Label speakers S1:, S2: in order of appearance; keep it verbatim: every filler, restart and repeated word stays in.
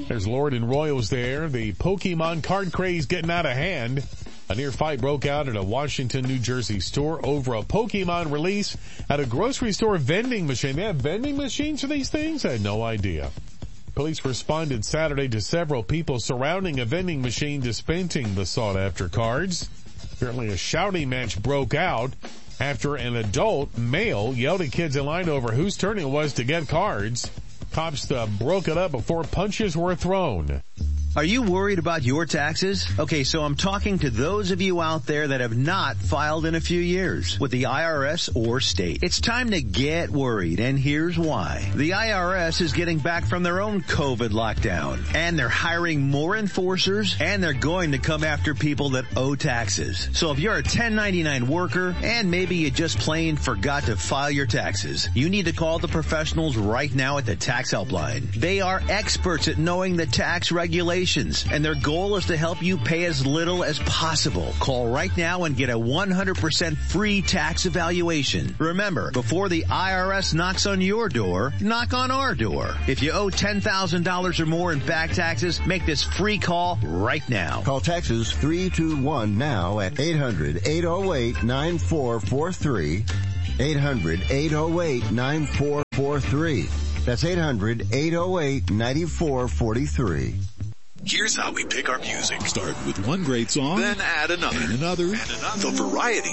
S1: There's Lord and Royals there. The Pokemon card craze getting out of hand. A near fight broke out at a Washington, New Jersey store over a Pokemon release at a grocery store vending machine. They have vending machines for these things? I had no idea. Police responded Saturday to several people surrounding a vending machine dispensing the sought-after cards. Apparently a shouting match broke out after an adult male yelled at kids in line over whose turn it was to get cards. Cops uh, broke it up before punches were thrown.
S2: Are you worried about your taxes? Okay, so I'm talking to those of you out there that have not filed in a few years with the I R S or state. It's time to get worried, and here's why. The I R S is getting back from their own COVID lockdown, and they're hiring more enforcers, and they're going to come after people that owe taxes. So if you're a ten ninety-nine worker, and maybe you just plain forgot to file your taxes, you need to call the professionals right now at the Tax Helpline. They are experts at knowing the tax regulations, and their goal is to help you pay as little as possible. Call right now and get a one hundred percent free tax evaluation. Remember, before the I R S knocks on your door, knock on our door. If you owe ten thousand dollars or more in back taxes, make this free call right now.
S3: Call taxes three two one now at eight hundred, eight oh eight, nine four four three. eight hundred, eight oh eight, nine four four three. That's eight hundred, eight oh eight, nine four four three.
S4: Here's how we pick our music.
S5: Start with one great song,
S4: then add another.
S5: And another.
S4: And another. The variety